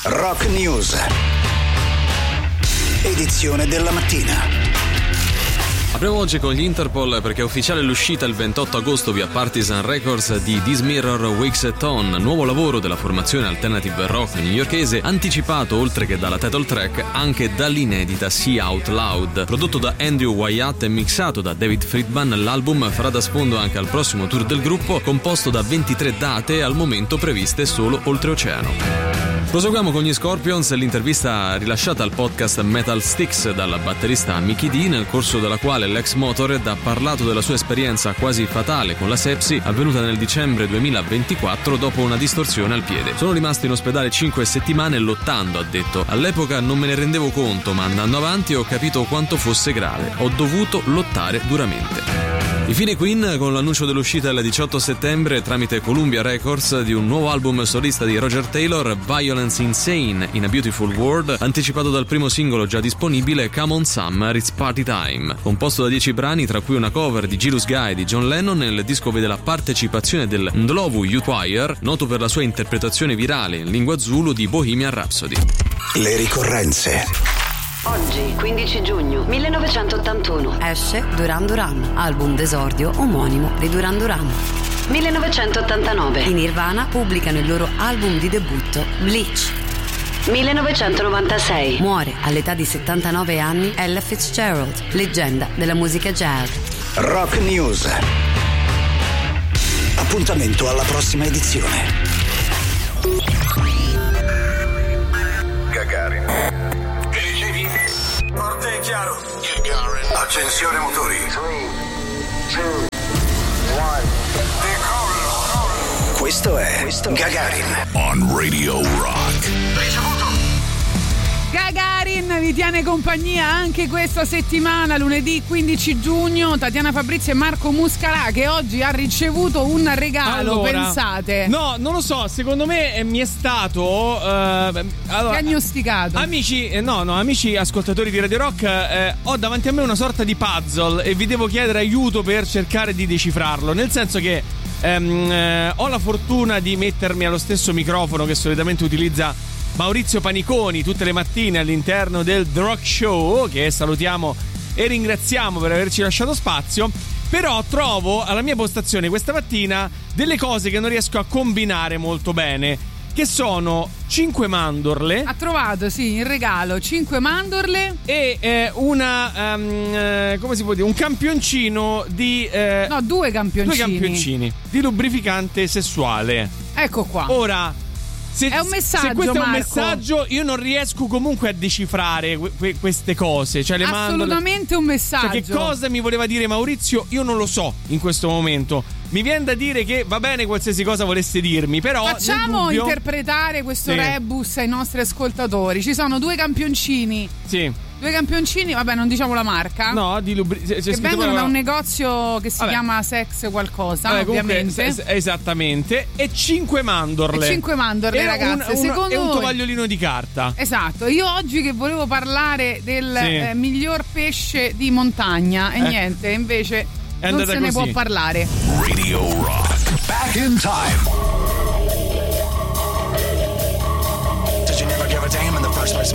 Rock News. Edizione della mattina. Apriamo oggi con gli Interpol perché è ufficiale l'uscita il 28 agosto via Partisan Records di This Mirror Wakes at Dawn, nuovo lavoro della formazione alternative rock newyorkese, anticipato oltre che dalla title track anche dall'inedita See Out Loud. Prodotto da Andrew Wyatt e mixato da David Friedman, l'album farà da sfondo anche al prossimo tour del gruppo, composto da 23 date al momento previste solo oltreoceano. Proseguiamo con gli Scorpions e l'intervista rilasciata al podcast Metal Sticks dal batterista Mickey D, nel corso della quale l'ex Motorhead ha parlato della sua esperienza quasi fatale con la sepsi avvenuta nel dicembre 2024 dopo una distorsione al piede. Sono rimasto in ospedale 5 settimane lottando, ha detto. All'epoca non me ne rendevo conto, ma andando avanti ho capito quanto fosse grave. Ho dovuto lottare duramente. Infine Queen con l'annuncio dell'uscita il 18 settembre tramite Columbia Records di un nuovo album solista di Roger Taylor, Violence Insane in a Beautiful World, anticipato dal primo singolo già disponibile Come On Summer It's Party Time. Composto da 10 brani, tra cui una cover di Jealous Guy di John Lennon, nel disco vede la partecipazione del Ndlovu Youth Choir, noto per la sua interpretazione virale in lingua Zulu di Bohemian Rhapsody. Le ricorrenze. Oggi, 15 giugno 1981, esce Duran Duran, album d'esordio omonimo di Duran Duran. 1989, I Nirvana pubblicano il loro album di debutto, Bleach. 1996, Muore all'età di 79 anni Ella Fitzgerald, leggenda della musica jazz. Rock News. Appuntamento alla prossima edizione. Gagarin. Che dicevi? Forte e chiaro. Gagarin. Accensione motori. 3, 2, 1. Decollo. Questo è Gagarin. On Radio Rock. Ricevuto. Gagarin vi tiene compagnia anche questa settimana, lunedì 15 giugno. Tatiana Fabrizio e Marco Muscalà, che oggi ha ricevuto un regalo, pensate. No, non lo so, secondo me mi è stato diagnosticato. Amici ascoltatori di Radio Rock, ho davanti a me una sorta di puzzle e vi devo chiedere aiuto per cercare di decifrarlo, nel senso che ho la fortuna di mettermi allo stesso microfono che solitamente utilizza Maurizio Paniconi tutte le mattine all'interno del The Rock Show, che salutiamo e ringraziamo per averci lasciato spazio. Però trovo alla mia postazione questa mattina delle cose che non riesco a combinare molto bene, che sono 5 mandorle. Ha trovato, sì, in regalo 5 mandorle e come si può dire, un campioncino di 2 campioncini. 2 campioncini di lubrificante sessuale. Ecco qua. Ora, è un messaggio, se questo Marco. è un messaggio, io non riesco comunque a decifrare queste cose. Cioè, le assolutamente un messaggio. Cioè, che cosa mi voleva dire Maurizio? Io non lo so in questo momento. Mi viene da dire che va bene qualsiasi cosa volesse dirmi, però facciamo interpretare questo rebus ai nostri ascoltatori. Ci sono 2 campioncini. Sì. 2 campioncini, vabbè, non diciamo la marca. No, che vengono da un negozio che si chiama Sex qualcosa, ovviamente. Esattamente. E 5 mandorle. 5 mandorle, ragazze. Secondo un tovagliolino di carta. Esatto. Io oggi che volevo parlare del miglior pesce di montagna, e niente, invece non se ne può parlare. Radio Rock. Back in time. Did you never give a damn in the first place?